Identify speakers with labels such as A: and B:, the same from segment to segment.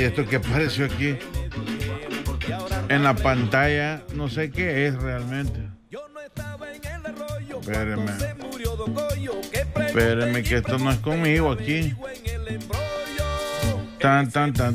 A: esto que apareció aquí en la pantalla, no sé qué es realmente. Espérenme que esto no es conmigo aquí. Tan.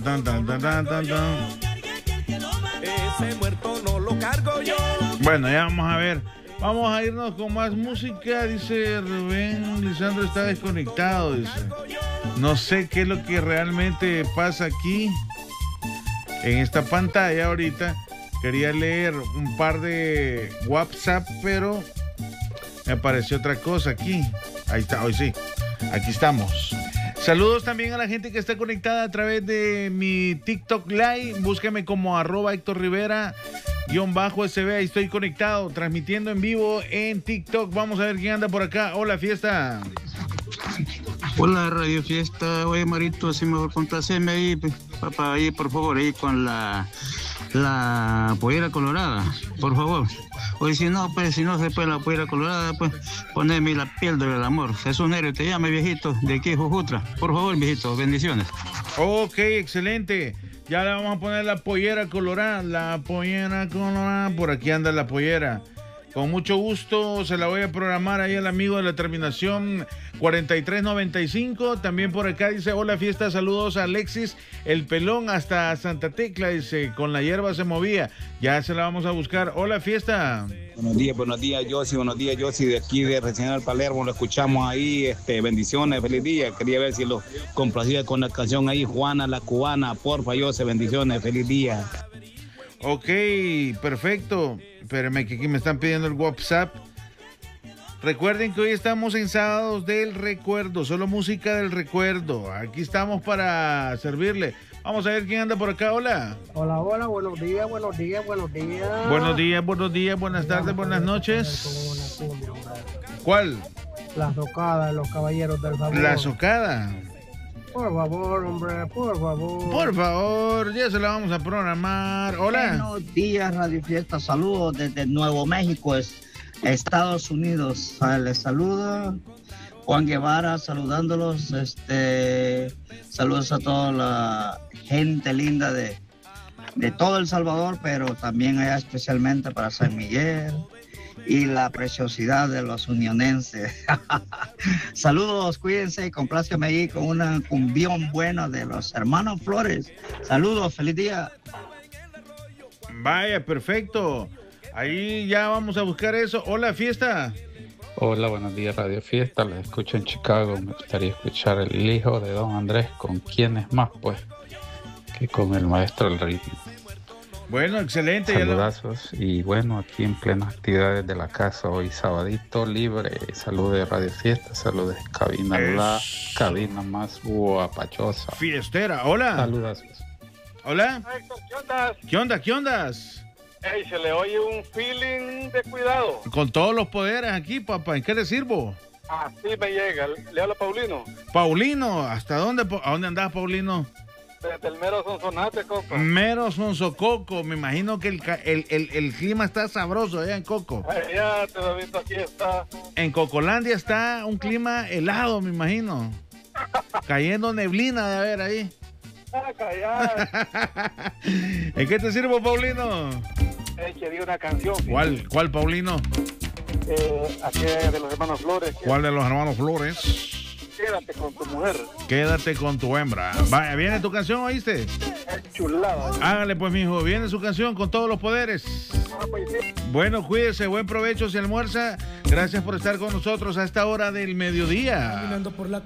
A: Bueno, ya vamos a ver. Vamos a irnos con más música. Dice Rubén, Lisandro está desconectado, dice. No sé qué es lo que realmente pasa aquí en esta pantalla ahorita. Quería leer un par de WhatsApp, pero me apareció otra cosa aquí. Ahí está, hoy sí. Aquí estamos. Saludos también a la gente que está conectada a través de mi TikTok Live. Búsqueme como @Héctor Rivera _SB. Ahí estoy conectado, transmitiendo en vivo en TikTok. Vamos a ver quién anda por acá. Hola, fiesta.
B: Hola, Radio Fiesta. Oye, Marito, si me complaceme ahí, papá, ahí, por favor, ahí con la pollera colorada, por favor. Oye, si no, pues, si no se puede la pollera colorada, pues, poneme la piel del amor. Jesús Nerio te llama, viejito, de aquí, Jujutra. Por favor, viejito, bendiciones.
A: Ok, excelente. Ya le vamos a poner la pollera colorada. La pollera colorada. Por aquí anda la pollera. Con mucho gusto se la voy a programar ahí al amigo de la terminación 4395. También por acá dice, hola fiesta, saludos a Alexis, el pelón hasta Santa Tecla, dice, con la hierba se movía. Ya se la vamos a buscar. Hola fiesta.
C: Buenos días, Yossi, de aquí de Regional Palermo, lo escuchamos ahí, bendiciones, feliz día. Quería ver si lo complacía con la canción ahí, Juana la Cubana, porfa, Yossi, bendiciones, feliz día.
A: Ok, perfecto. Espérenme que aquí me están pidiendo el WhatsApp. Recuerden que hoy estamos en Sábados del Recuerdo, solo música del recuerdo. Aquí estamos para servirle. Vamos a ver quién anda por acá. Hola.
D: Hola, buenos días.
A: Buenos días, buenas tardes, buenas noches. ¿Cuál?
D: La socada de los caballeros del favor.
A: La socada.
D: Por favor, hombre, por favor.
A: Por favor, ya se la vamos a programar. Hola.
E: Buenos días, Radio Fiesta. Saludos desde Nuevo México, Estados Unidos. Les saluda Juan Guevara, saludándolos. Saludos a toda la gente linda de todo El Salvador, pero también allá especialmente para San Miguel y la preciosidad de los unionenses. Saludos, cuídense y compláceme ahí con una cumbión buena de los hermanos Flores. Saludos, feliz día.
A: Vaya, perfecto. Ahí ya vamos a buscar eso. Hola, fiesta.
F: Hola, buenos días, Radio Fiesta. Les escucho en Chicago. Me gustaría escuchar El hijo de Don Andrés. ¿Con quién es más, pues, que con el maestro del ritmo?
A: Bueno, excelente.
F: Saludazos. Y bueno, aquí en plenas actividades de la casa, hoy sabadito libre. Salud de Radio Fiesta, salud de cabina, la cabina más guapachosa.
A: Fiestera, hola.
F: Saludazos.
A: Hola.
G: ¿Qué onda?
A: ¿Qué onda?
G: Hey, se le oye un feeling de cuidado.
A: Con todos los poderes aquí, papá. ¿En qué le sirvo?
G: Así me llega. Le habla Paulino.
A: Paulino, ¿hasta dónde? ¿A dónde andás, Paulino?
G: Desde el mero Sonsonate, Coco.
A: Mero Sonsococo. Me imagino que el clima está sabroso allá en Coco.
G: Ya te lo he visto, aquí está.
A: En Cocolandia está un clima helado, me imagino. Cayendo neblina de haber ahí. ¿En qué te sirvo, Paulino?
G: Quería una canción.
A: ¿Cuál, Paulino?
G: Aquí de los hermanos Flores.
A: ¿Cuál de los hermanos Flores?
G: Quédate con tu mujer.
A: Quédate con tu hembra. Vaya, ¿viene tu canción, oíste?
G: Chulada.
A: Hágale pues, mijo, viene su canción con todos los poderes. Bueno, cuídese, buen provecho si almuerza. Gracias por estar con nosotros a esta hora del mediodía.